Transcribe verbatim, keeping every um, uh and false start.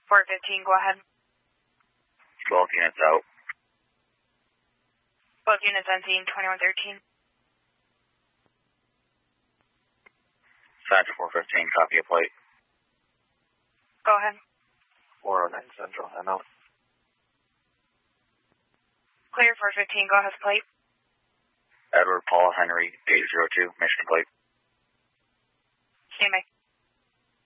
four fifteen, go ahead. twelve units out. twelve units on scene, twenty-one thirteen. Central four fifteen, copy a plate. Go ahead. four oh nine Central, M out. Clear four fifteen, go ahead, plate. Edward Paul Henry, eight zero two, Mission plate. Stand by.